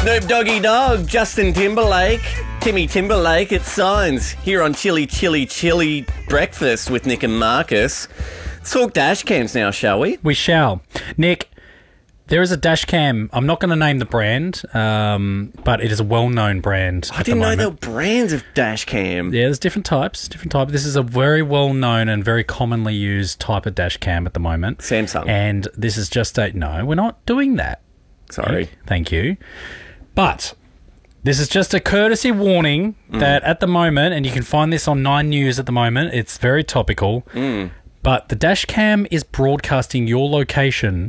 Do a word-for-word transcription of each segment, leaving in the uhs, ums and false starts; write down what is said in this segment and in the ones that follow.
Snoop Doggy Dogg, Justin Timberlake, Timmy Timberlake, it's Signs here on Chili Chili Chili Breakfast with Nick and Marcus. Let's talk dash cams now, shall we? We shall. Nick, there is a dash cam. I'm not going to name the brand, um, but it is a well-known brand. I didn't know there were brands of dash cam. Yeah, there's different types. Different type. This is a very well-known and very commonly used type of dash cam at the moment. Samsung. And this is just a... No, we're not doing that. Sorry. Thank you. But this is just a courtesy warning mm. that at the moment, and you can find this on Nine News at the moment, it's very topical, mm. but the dash cam is broadcasting your location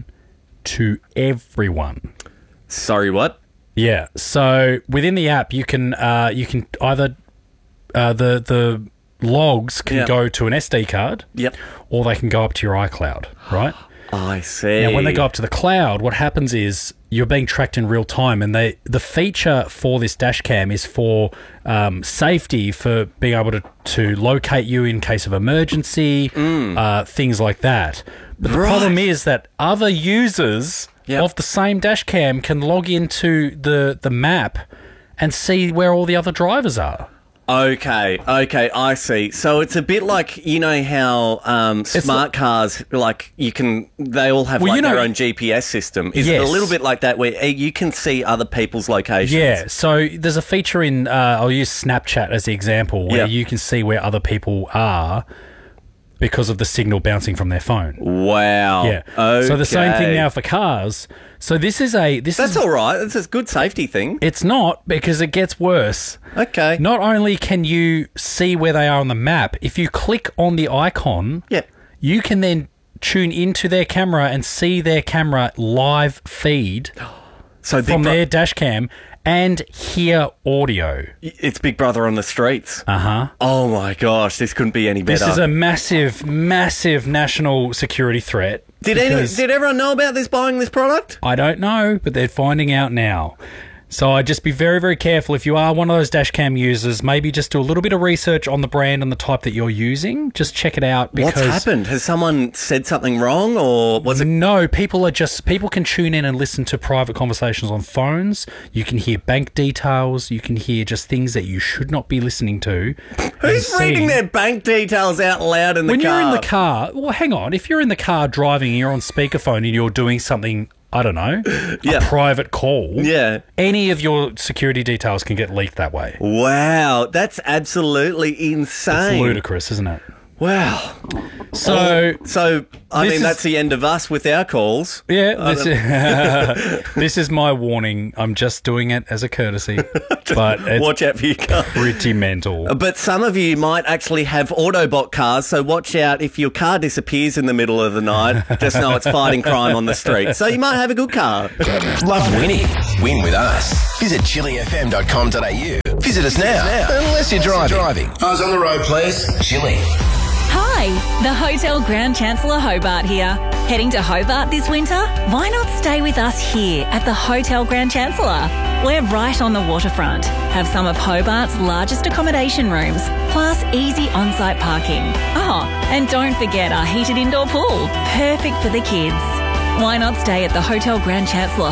to everyone. Sorry, what? Yeah. So within the app, you can uh, you can either uh, the the logs can yep. go to an S D card, yep, or they can go up to your iCloud, right? I see. Now, when they go up to the cloud, what happens is you're being tracked in real time, and they the feature for this dash cam is for um, safety, for being able to, to locate you in case of emergency, mm. uh, things like that. But the right. problem is that other users yep. of the same dash cam can log into the, the map and see where all the other drivers are. Okay, okay, I see. So it's a bit like, you know how um, smart like, cars, like you can, they all have well, like you know, their own G P S system. Is yes. it a little bit like that where you can see other people's locations? Yeah, so there's a feature in, uh, I'll use Snapchat as the example, where yep. you can see where other people are because of the signal bouncing from their phone. Wow. Yeah. Okay. So the same thing now for cars. So this is a... This That's is, all right. It's a good safety thing. It's not, because it gets worse. Okay. Not only can you see where they are on the map, if you click on the icon, yep. you can then tune into their camera and see their camera live feed so from bro- their dash cam and hear audio. It's Big Brother on the streets. Uh-huh. Oh, my gosh. This couldn't be any better. This is a massive, massive national security threat. Did any, did everyone know about this, buying this product? I don't know, but they're finding out now. So I'd just be very, very careful. If you are one of those dash cam users, maybe just do a little bit of research on the brand and the type that you're using. Just check it out. Because what's happened? Has someone said something wrong, or was it... No, people are just... People can tune in and listen to private conversations on phones. You can hear bank details. You can hear just things that you should not be listening to. Who's reading their bank details out loud in the when car? When you're in the car... Well, hang on. If you're in the car driving and you're on speakerphone and you're doing something... I don't know, yeah. a private call. Yeah. Any of your security details can get leaked that way. Wow, that's absolutely insane. It's ludicrous, isn't it? Wow. So, oh, so I mean, is, that's the end of us with our calls. Yeah, this is, this is my warning. I'm just doing it as a courtesy. But it's watch out for your car. Pretty mental. But some of you might actually have Autobot cars, so watch out if your car disappears in the middle of the night. Just know it's fighting crime on the street. So you might have a good car. Love winning? Win with us. Visit chili f m dot com dot a u. Visit us now, unless you're driving. Eyes on the road, please. Chili. Hi, the Hotel Grand Chancellor Hobart here. Heading to Hobart this winter? Why not stay with us here at the Hotel Grand Chancellor? We're right on the waterfront, have some of Hobart's largest accommodation rooms, plus easy on-site parking. Oh, and don't forget our heated indoor pool, perfect for the kids. Why not stay at the Hotel Grand Chancellor